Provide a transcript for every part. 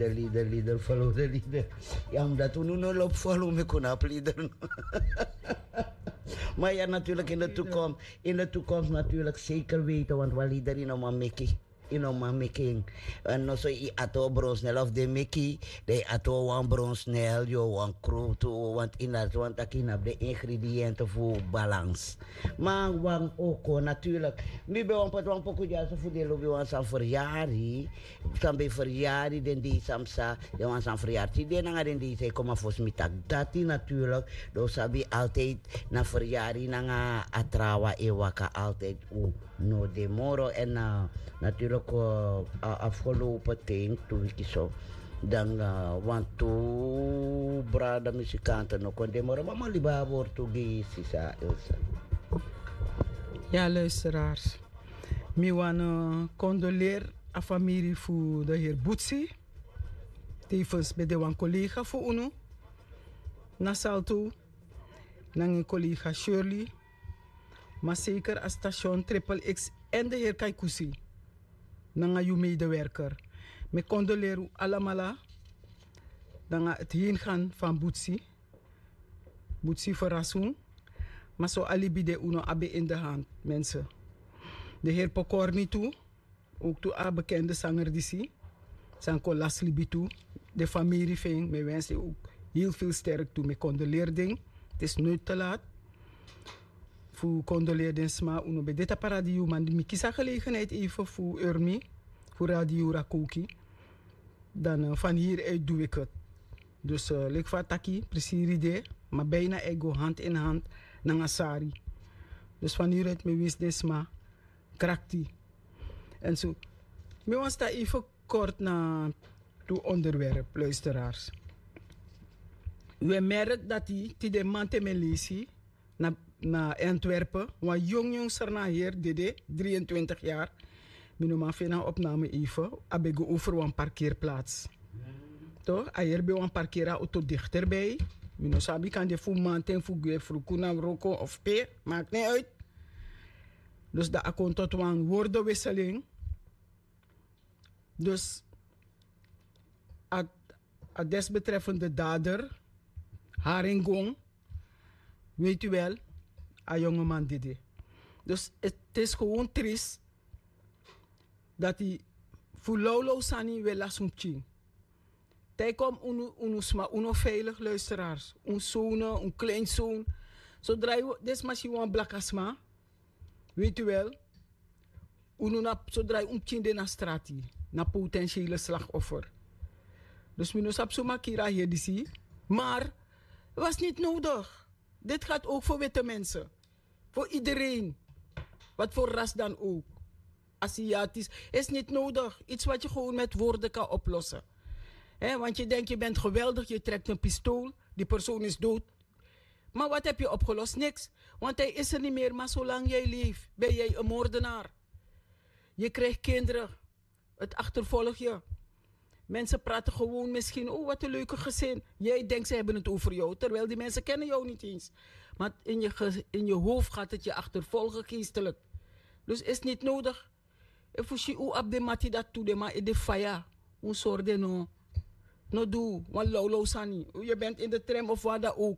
leader, follow the leader. Ja, omdat we nu nog op follow me kunnen leader. Maar ja, natuurlijk in de toekomst natuurlijk zeker weten, want wat leader in oma Mickey. Making en no so I ato bronsnel of de Mickey de ato wan bronsnel yo wan kroto want in dat want akina de ingrediënten voor balans maar wan ook natuurlijk mi be wan pat wan poku ja so voor de lobi wan san verjari sambe verjari den die samsa de wan san verjari de na den die se koma fos mitak dati natuurlijk do sabi altijd na verjari na atrawa ewaka altijd no demoro en natuurlijk afgelopen ting toen ik zo dan want to brada muzikanten no kon demoro maar liba Portugees isa Elsa. Ja, luisteraars. Mi wan condoleer a familie voor de heer Boetsi. Tevens bij de wan collega voor uno. Na salto nang collega Shirley. Maar zeker als station Triple X en de heer Kaikousi. Nanga uw medewerker. Me condoleer allemaal. Dan het heen gaan van Boetsi. Boetsi verrassing. Maar zo alibi de uno abe in de hand, mensen. De heer Pokorni toe. Ook toe a bekende zanger die zie. Sanko Laslibi toe. De familie ving. Me wensen ook heel veel sterk toe. Me condoleer ding. Het is nooit te laat. Voor condoleer den sma uno be dit paradio man die kisa gelegenheid even voor Urmi, voor Radio Rakoki. Dan van hieruit doe ik het. Dus lek van taki, precies idee, maar bijna ego hand in hand naar Asari. Dus van hieruit me wist den sma krakti. En zo. Me was daar even kort naar toe onderwerp, luisteraars. We merken dat die de man te me lezen na Antwerpen, want jong serna hier, dede, 23 jaar. Mijn man vindt een opname even, abego over een parkeerplaats. Toch? Ayer bij een parkeerauto dichterbij. Mijn sabi kan de voor manten, voor gwe, voor kuna, roko of peer, maakt niet uit. Dus dat komt tot een woordenwisseling. Dus, a desbetreffende dader, Haringong, weet u wel, een jongeman dit. Dus het is gewoon triest dat hij voor Lolo Sani wil laten zien. Hij komt uno veilig, luisteraars. Een zoon, een kleinzoon. Zodra je, dit is misschien een blakasma. Weet u wel. Zodra je omtien naar straat, naar potentiële slachtoffer. Dus we moeten zomaar kira hier die zie. Maar het was niet nodig. Dit gaat ook voor witte mensen. Voor iedereen. Wat voor ras dan ook. Aziatisch. Is niet nodig. Iets wat je gewoon met woorden kan oplossen. Want je denkt je bent geweldig. Je trekt een pistool. Die persoon is dood. Maar wat heb je opgelost? Niks. Want hij is er niet meer. Maar zolang jij leeft ben jij een moordenaar. Je krijgt kinderen. Het achtervolgt je. Mensen praten gewoon misschien, oh wat een leuke gezin. Jij denkt ze hebben het over jou, terwijl die mensen kennen jou niet eens. Maar in je hoofd gaat het je achtervolgen geestelijk. Dus is niet nodig. If you op de mati dat toe de maar in de faya, een soort de no. No doe, want lolo sani. Je bent in de tram of wat dan ook.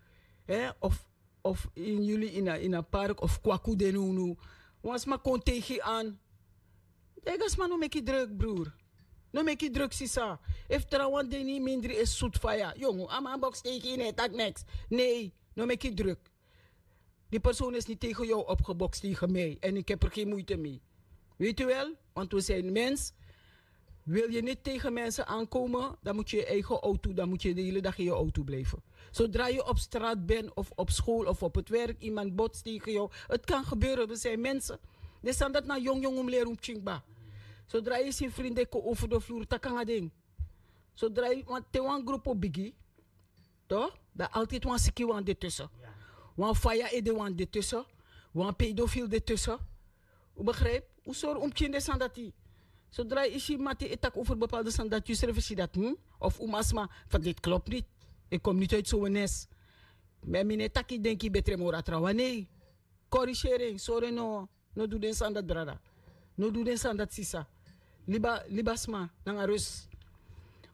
Of in jullie in een park of kwaku de no. Was maar kon tegen aan. Degas maar no make druk broer. No make druk sisa. If trouwens de niet minder is zoet faya. Jongen, ama box tegen in het niks. Nee, no make druk. Die persoon is niet tegen jou opgebokst tegen mij. En ik heb er geen moeite mee. Weet u wel? Want we zijn mens. Wil je niet tegen mensen aankomen, dan moet je je eigen auto, dan moet je de hele dag in je auto blijven. Zodra je op straat bent of op school of op het werk, iemand botst tegen jou. Het kan gebeuren, we zijn mensen. Dus dan dat naar jong om leren om chingba. Zodra je zijn vrienden over de vloer, dat kan het ding. Zodra je, want te een groep op biggie, toch? Dat altijd een sikkie want dit tussen. Wan faya ede want dit tussen. Wan pedofiel dit tussen. U begrijpt? Hoe zorg om chinde san dat die. Zodra je ishi mati etak over bepaalde san dat je service dat of umasma van dit klopt niet. Ik kom niet uit zo'n nest. Maar mine taki denki betre mora trawa. Nee. Corrigering, sorry no. No doe den san dat brada. No doe den san dat sisa. Libasma, nanga rus.